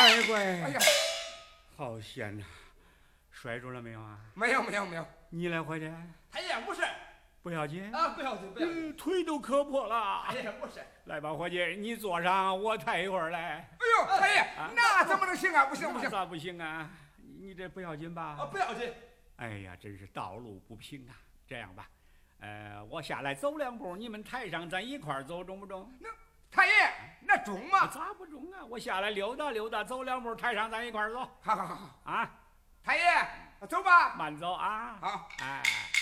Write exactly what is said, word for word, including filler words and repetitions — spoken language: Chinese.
乖乖， 哎呀， 好险呐！摔着了没有啊？ 没有没有没有。 你来伙计？ 太爷不是， 不要紧啊，不要紧不要紧。 嗯，腿都磕破了。 太爷不是。 来吧，伙计，你坐上，我抬一会儿来。 哎呦，太爷， 啊那怎么能行啊？不行不行。 咋不行啊？你这不要紧吧？ 啊，不要紧。 哎呀，真是道路不平啊！这样吧，呃，我下来走两步，你们抬上，咱一块儿走，中不中？ 那太爷，那中吗？ 咋不中啊？我下来溜达溜达，走两步，抬上，咱一块儿走。 好好好好啊， 太爷，走吧。 慢走啊。 好， 哎。